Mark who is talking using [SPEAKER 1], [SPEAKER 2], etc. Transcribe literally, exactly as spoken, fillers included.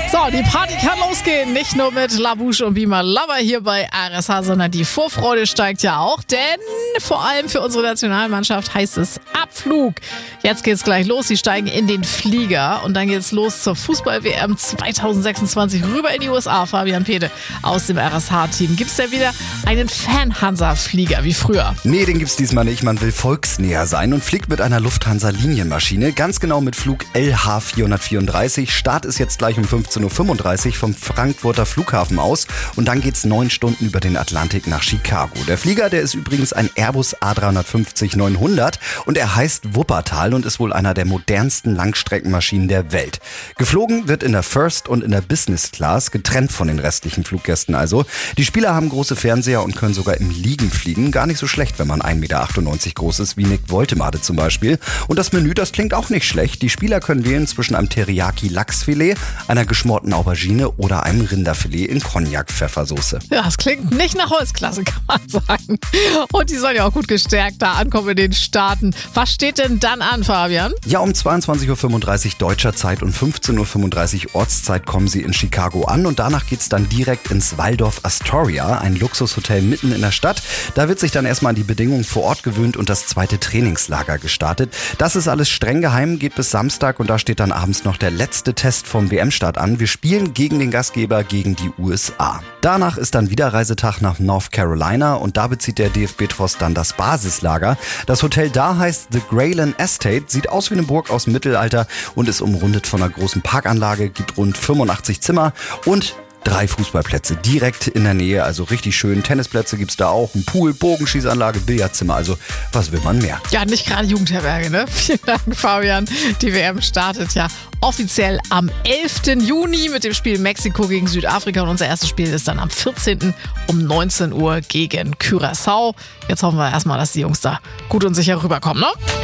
[SPEAKER 1] So, die Party kann losgehen. Nicht nur mit Labouche und Beamer Lover hier bei R S H, sondern die Vorfreude steigt ja auch. Denn vor allem für unsere Nationalmannschaft heißt es Abflug. Jetzt geht's gleich los. Sie steigen in den Flieger und dann geht's los zur Fußball-W M zwanzig sechsundzwanzig rüber in die U S A. Fabian Pede aus dem R S H-Team. Gibt's da wieder einen Fan-Hansa-Flieger wie früher?
[SPEAKER 2] Nee, den gibt's diesmal nicht. Man will volksnäher sein und fliegt mit einer Lufthansa-Linienmaschine. Ganz genau mit Flug L H vierhundertvierunddreißig. Start ist jetzt gleich um fünfzehn Uhr fünfunddreißig vom Frankfurter Flughafen aus. Und dann geht's neun Stunden über den Atlantik nach Chicago. Der Flieger, der ist übrigens ein Airbus A drei fünfzig neunhundert und er heißt Wuppertal und ist wohl einer der modernsten Langstreckenmaschinen der Welt. Geflogen wird in der First und in der Business Class, getrennt von den restlichen Fluggästen also. Die Spieler haben große Fernseher und können sogar im Liegen fliegen. Gar nicht so schlecht, wenn man ein Meter achtundneunzig groß ist, wie Nick Woltemade zum Beispiel. Und das Menü, das klingt auch nicht schlecht. Die Spieler können wählen zwischen einem Teriyaki-Lachsfilet, einer geschmorten Aubergine oder einem Rinderfilet in Cognac-Pfeffersoße.
[SPEAKER 1] Ja, das klingt nicht nach Holzklasse, kann man sagen. Und die sollen ja auch gut gestärkt da ankommen in den Staaten. Was steht denn dann an, Fabian?
[SPEAKER 2] Ja, um zweiundzwanzig Uhr fünfunddreißig deutscher Zeit und fünfzehn Uhr fünfunddreißig Ortszeit kommen sie in Chicago an und danach geht's dann direkt ins Waldorf Astoria, ein Luxushotel mitten in der Stadt. Da wird sich dann erstmal an die Bedingungen vor Ort gewöhnt und das zweite Trainingslager gestartet. Das ist alles streng geheim, geht bis Samstag und da steht dann abends noch der letzte Test vom W M-Start an. Wir spielen gegen den Gastgeber, gegen die U S A. Danach ist dann Wiederreisetag nach North Carolina und da bezieht der D F B-Tross dann das Basislager. Das Hotel da heißt The Grayland Estate, sieht aus wie eine Burg aus dem Mittelalter und ist umrundet von einer großen Parkanlage, gibt rund fünfundachtzig Zimmer und drei Fußballplätze direkt in der Nähe, also richtig schön. Tennisplätze gibt's da auch, ein Pool, Bogenschießanlage, Billardzimmer, also was will man mehr?
[SPEAKER 1] Ja, nicht gerade Jugendherberge, ne? Vielen Dank, Fabian. Die W M startet ja offiziell am elften Juni mit dem Spiel Mexiko gegen Südafrika und unser erstes Spiel ist dann am vierzehnten um neunzehn Uhr gegen Curaçao. Jetzt hoffen wir erstmal, dass die Jungs da gut und sicher rüberkommen, ne?